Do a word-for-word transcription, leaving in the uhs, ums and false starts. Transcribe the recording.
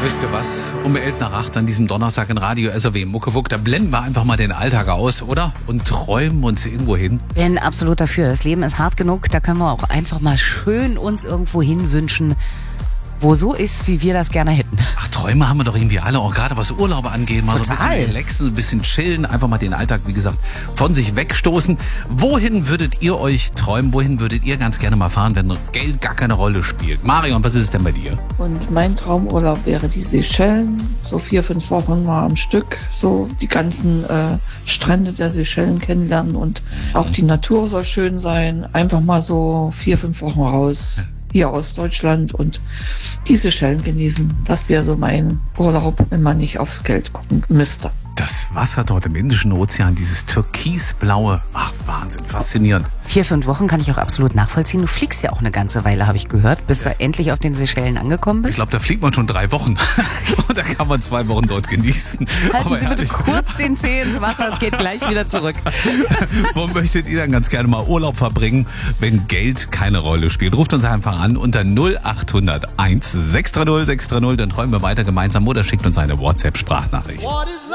Wisst ihr was? Um elf nach acht an diesem Donnerstag in Radio S R W Muckefuck, da blenden wir einfach mal den Alltag aus, oder? Und träumen uns irgendwo hin. Bin absolut dafür. Das Leben ist hart genug, da können wir auch einfach mal schön uns irgendwo hin wünschen, wo so ist, wie wir das gerne hätten. Ach, Träume haben wir doch irgendwie alle, auch gerade was Urlaube angeht. Mal Total. so ein bisschen relaxen, ein bisschen chillen, einfach mal den Alltag, wie gesagt, von sich wegstoßen. Wohin würdet ihr euch träumen? Wohin würdet ihr ganz gerne mal fahren, wenn Geld gar keine Rolle spielt? Marion, was ist es denn bei dir? Und mein Traumurlaub wäre die Seychellen, so vier, fünf Wochen mal am Stück, so die ganzen äh, Strände der Seychellen kennenlernen und auch die Natur soll schön sein. Einfach mal so vier, fünf Wochen raus, hier aus Deutschland und die Seychellen genießen. Das wäre so mein Urlaub, wenn man nicht aufs Geld gucken müsste. Das Wasser dort im Indischen Ozean, dieses türkisblaue, ach Wahnsinn, faszinierend. Vier, fünf Wochen kann ich auch absolut nachvollziehen. Du fliegst ja auch eine ganze Weile, habe ich gehört, bis Ja. du endlich auf den Seychellen angekommen Ich bist. glaube, da fliegt man schon drei Wochen. Und da kann man zwei Wochen dort genießen. Halten Aber Sie bitte ehrlich, kurz den Zeh ins Wasser, es geht gleich wieder zurück. wo möchtet ihr dann ganz gerne mal Urlaub verbringen, wenn Geld keine Rolle spielt? Ruft uns einfach an unter null acht null null eins sechs drei null sechs drei null, dann träumen wir weiter gemeinsam oder schickt uns eine WhatsApp-Sprachnachricht.